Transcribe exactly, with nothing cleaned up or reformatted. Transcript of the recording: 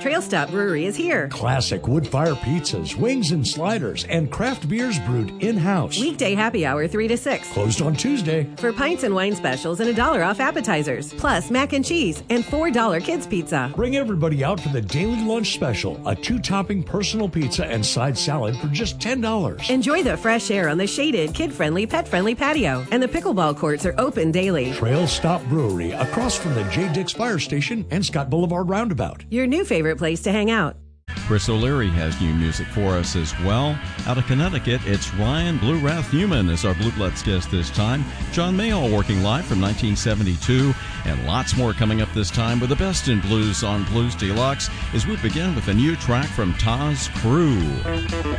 Trail Stop Brewery is here. Classic wood-fire pizzas, wings and sliders, and craft beers brewed in-house. Weekday happy hour three to six. Closed on Tuesday. For pints and wine specials and a dollar off appetizers. Plus mac and cheese and four dollar kids pizza. Bring everybody out for the daily lunch special. A two-topping personal pizza and side salad for just ten dollars. Enjoy the fresh air on the shaded, kid-friendly, pet-friendly patio. And the pickleball courts are open daily. Trail Stop Brewery, across from the J. Dix Fire Station and Scott Boulevard Roundabout. Your new favorite place to hang out. Chris O'Leary has new music for us as well. Out of Connecticut, it's Ryan Blue Wrath Human as our Blue Bloods guest this time. John Mayall working live from nineteen seventy-two. And lots more coming up this time with the best in blues on Blues Deluxe as we begin with a new track from Taz Crew.